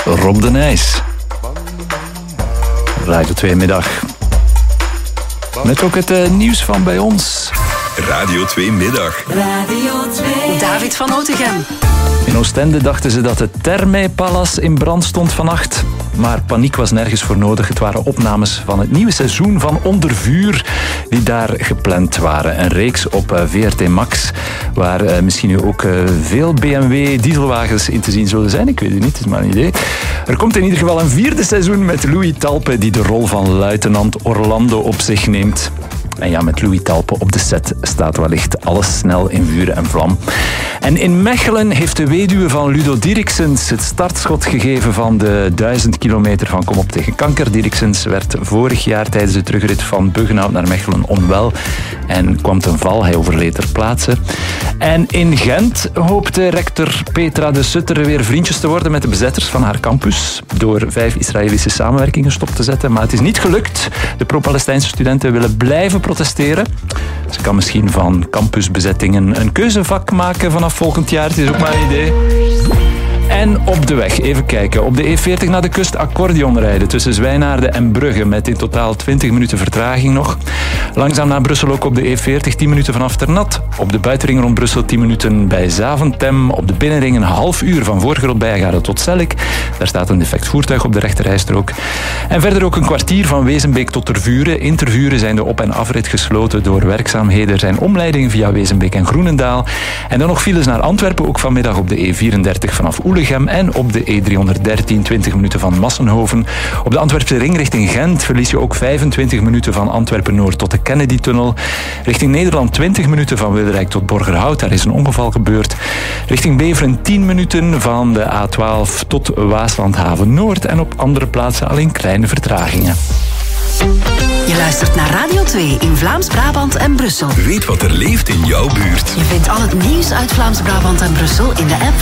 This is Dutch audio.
Rob de Nijs. Radio 2 middag. Met ook het nieuws van bij ons. Radio 2 middag. Radio 2. David van Otegem. In Oostende dachten ze dat het Thermae-palace in brand stond vannacht. Maar paniek was nergens voor nodig. Het waren opnames van het nieuwe seizoen van Onder Vuur die daar gepland waren. Een reeks op VRT Max, waar misschien nu ook veel BMW dieselwagens in te zien zullen zijn. Ik weet het niet, het is maar een idee. Er komt in ieder geval een 4e seizoen met Louis Talpe, die de rol van luitenant Orlando op zich neemt. En ja, met Louis Talpe op de set staat wellicht alles snel in vuur en vlam. En in Mechelen heeft de weduwe van Ludo Dirksens het startschot gegeven van de 1000 kilometer van Kom op tegen kanker. Dirksens werd vorig jaar tijdens de terugrit van Buggenhout naar Mechelen onwel en kwam ten val. Hij overleed ter plaatse. En in Gent hoopte rector Petra de Sutter weer vriendjes te worden met de bezetters van haar campus door 5 Israëlische samenwerkingen stop te zetten. Maar het is niet gelukt. De pro-Palestijnse studenten willen blijven protesteren. Ze kan misschien van campusbezettingen een keuzevak maken vanaf volgend jaar. Het is ook maar een idee. En op de weg, even kijken. Op de E40 naar de kust accordeon rijden tussen Zwijnaarden en Brugge met in totaal 20 minuten vertraging nog. Langzaam naar Brussel ook op de E40, 10 minuten vanaf Ternat. Op de buitenring rond Brussel 10 minuten bij Zaventem. Op de binnenring een half uur van Voorgrot-Bijgaarden tot Zellik. Daar staat een defect voertuig op de rechterrijstrook. En verder ook een kwartier van Wezenbeek tot Tervuren. In Tervuren zijn de op- en afrit gesloten door werkzaamheden. Er zijn omleidingen via Wezenbeek en Groenendaal. En dan nog files naar Antwerpen, ook vanmiddag op de E34 vanaf Oelegem en op de E313 20 minuten van Massenhoven. Op de Antwerpse ring richting Gent verlies je ook 25 minuten van Antwerpen-Noord tot de Kennedy-tunnel. Richting Nederland 20 minuten van Wilrijk tot Borgerhout. Daar is een ongeval gebeurd. Richting Beveren 10 minuten van de A12 tot Waaslandhaven Noord. En op andere plaatsen alleen kleine vertragingen. Je luistert naar Radio 2 in Vlaams-Brabant en Brussel. Weet wat er leeft in jouw buurt. Je vindt al het nieuws uit Vlaams-Brabant en Brussel in de app